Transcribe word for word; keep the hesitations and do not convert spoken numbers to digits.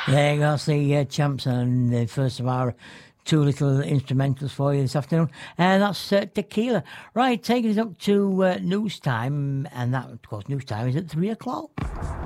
There you go, that's the uh, champs and the first of our two little instrumentals for you this afternoon. And that's uh, Tequila. Right, taking us up to uh, news time, and that, of course, news time is at three o'clock.